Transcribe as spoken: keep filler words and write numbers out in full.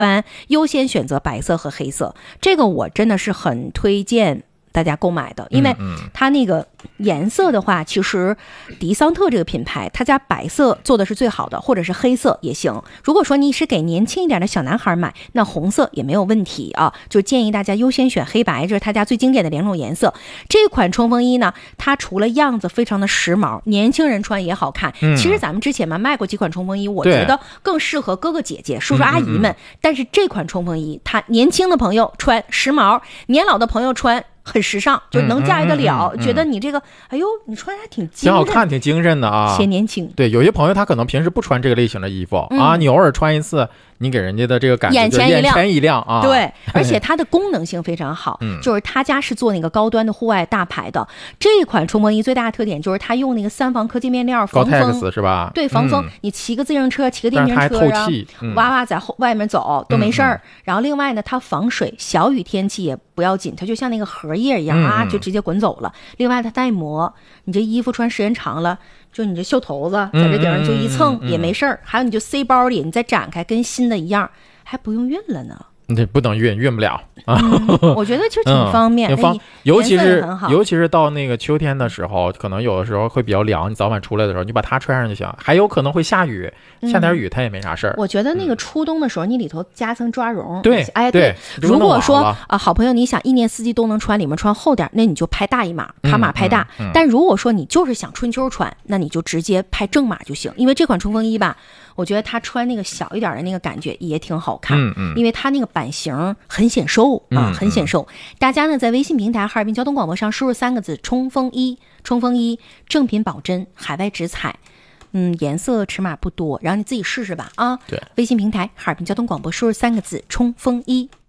穿，优先选择白色和黑色。这个我真的是很推荐大家购买的，因为它那个颜色的话，其实迪桑特这个品牌，它家白色做的是最好的，或者是黑色也行。如果说你是给年轻一点的小男孩买，那红色也没有问题啊，就建议大家优先选黑白，这是他家最经典的两种颜色。这款冲锋衣呢，它除了样子非常的时髦，年轻人穿也好看。嗯、其实咱们之前嘛卖过几款冲锋衣，我觉得更适合哥哥姐姐、叔叔阿姨们。嗯嗯嗯但是这款冲锋衣，它年轻的朋友穿时髦，年老的朋友穿很时尚，就能驾驭得了、嗯嗯嗯嗯、觉得你这个哎呦你穿还挺精神， 挺好看挺精神的啊， 显年轻。 对，有些朋友他可能平时不穿这个类型的衣服、嗯、啊，你偶尔穿一次，你给人家的这个感觉眼前一亮， 眼前一亮啊！ 对，而且它的功能性非常好，嗯、就是他家是做那个高端的户外大牌的。这一款冲锋衣最大的特点就是它用那个三防科技面料防风， 是吧？ 对，防风。嗯、你骑个自行车、骑个电瓶车啊， 嗯、 哇哇在后外面走都没事儿、嗯。然后另外呢，它防水，小雨天气也不要紧，它就像那个荷叶一样、嗯、啊，就直接滚走了。另外它耐磨，你这衣服穿时间长了。就你这袖头子在这顶上就一蹭也没事儿、嗯嗯嗯、还有你就塞包里，你再展开跟新的一样，还不用熨了呢。 这不能熨，熨不了啊、 嗯！我觉得就挺方便， 嗯、挺方，尤其是尤其是到那个秋天的时候，可能有的时候会比较凉，你早晚出来的时候，你把它穿上就行。还有可能会下雨，下点雨它也没啥事儿、嗯。 我觉得那个初冬的时候，你里头加层抓绒， 对， 哎对。 如果说啊、呃，好朋友你想一年四季都能穿，里面穿厚点，那你就拍大一码，卡码拍大。 嗯嗯嗯、 但如果说你就是想春秋穿，那你就直接拍正码就行，因为这款冲锋衣吧。我觉得他穿那个小一点的那个感觉也挺好看， 嗯嗯， 因为他那个版型很显瘦啊，很显瘦。大家呢在微信平台哈尔滨交通广播上输入三个字“冲锋衣”，冲锋衣正品保真，海外直采，嗯，颜色尺码不多，然后你自己试试吧啊。 对， 微信平台哈尔滨交通广播输入三个字“冲锋衣”。